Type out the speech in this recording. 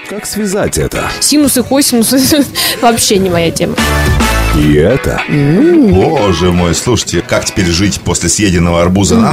Как связать это? Синусы, косинусы вообще не моя тема. И это? Боже мой, слушайте, как теперь жить после съеденного арбуза на